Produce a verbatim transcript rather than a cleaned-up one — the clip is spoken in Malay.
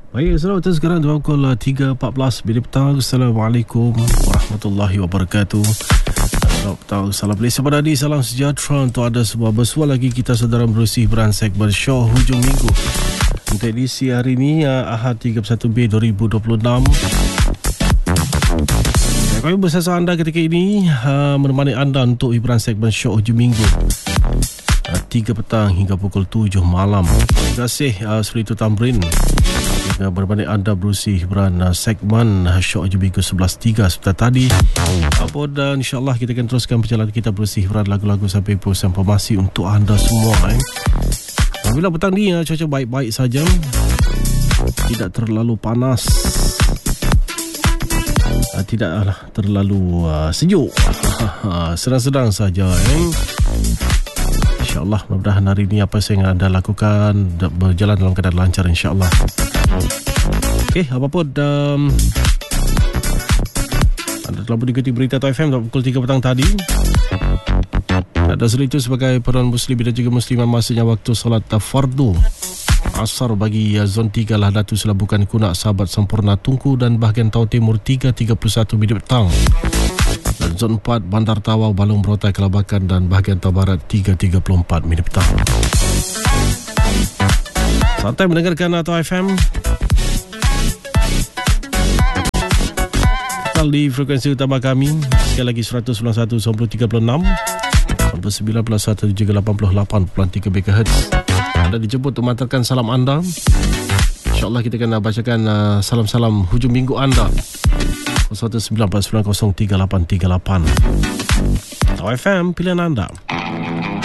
Baik, selamat datang sekarang dalam pukul tiga empat belas minit petang. Assalamualaikum warahmatullahi wabarakatuh. Selamat petang, salam Malaysia Madani, salam sejahtera untuk anda semua. Bersuara lagi kita saudara berusi beran segmen show hujung minggu untuk edisi hari ini, Ahad tiga puluh satu Mei dua ribu dua puluh enam. Kami bersama anda ketika ini, menemani anda untuk hiburan segmen show hujung minggu tiga petang hingga pukul tujuh malam. Terima kasih uh, Sri Itu Tamrin dengan berbanding anda berusi hiburan uh, segmen uh, show hujung minggu sebelas tiga seperti tadi. Apa dan insyaAllah kita akan teruskan perjalanan kita berusi hiburan lagu-lagu sampai perusahaan informasi untuk anda semua. Eh. Bila petang ni uh, cuaca baik-baik saja, tidak terlalu panas, uh, tidaklah terlalu uh, sejuk, sedang-sedang saja. Eh. InsyaAllah mudah-mudahan hari ini apa yang anda lakukan berjalan dalam keadaan lancar insyaAllah. Okey, apapun um, anda telah mengikuti berita T F M pukul tiga petang tadi. Ada selain itu sebagai peranan muslim dan juga muslimah, masanya waktu solat fardu asar bagi zon tiga Lahdatu Selabukan Kunak Sahabat Sempurna Tungku dan bahagian Tau Timur tiga tiga puluh satu minit petang. Dan zon empat Bandar Tawau Balong Berotai Kelabakan dan bahagian Tau Barat tiga tiga puluh empat minit petang. Santai mendengarkan Atau F M total di frekuensi utama kami sekali lagi seratus sembilan puluh satu sembilan puluh tiga puluh enam, sembilan belas satu juga lapan puluh lapan perpuluhan tiga megahertz. Anda dijemput untuk mengantarkan salam anda. InsyaAllah kita akan bacakan uh, salam-salam hujung minggu anda. satu sembilan sembilan kosong tiga lapan tiga lapan. Atau F M pilihan anda.